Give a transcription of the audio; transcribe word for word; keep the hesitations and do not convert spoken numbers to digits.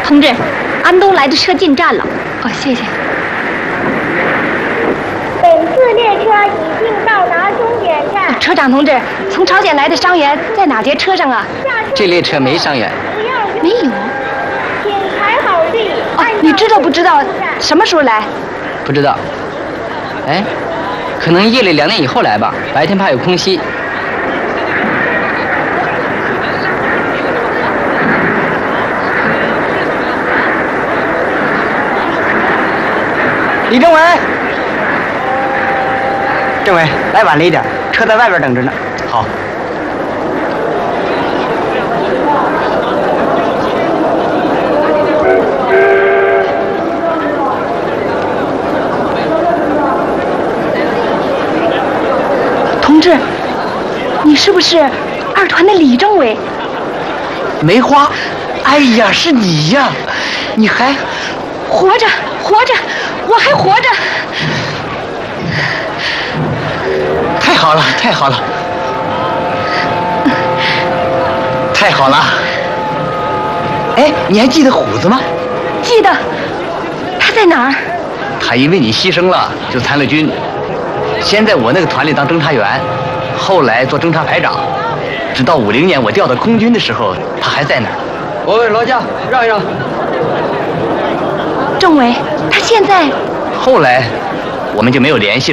同志，安东来的车进站了。哦，谢谢。 本次列车已经到达终点站。 车长同志，从朝鲜来的伤员在哪节车上啊？ 这列车没伤员。 没有。 请排好队。 哦，你知道不知道什么时候来？ 不知道。哎，可能夜里两点以后来吧，白天怕有空隙。 李政委，政委来晚了一点，车在外边等着呢。 好。 同志，你是不是二团的李政委？ 梅花，哎呀，是你呀！你还活着，活着，我还活着。 太好了，太好了，太好了！哎，你还记得虎子吗？ 记得。他在哪儿？ 他因为你牺牲了，就参了军。先在我那个团里当侦察员，后来做侦察排长，直到五零年我调到空军的时候，他还在那儿。 我问罗家，让一让。 政委，他现在…… 后来我们就没有联系了。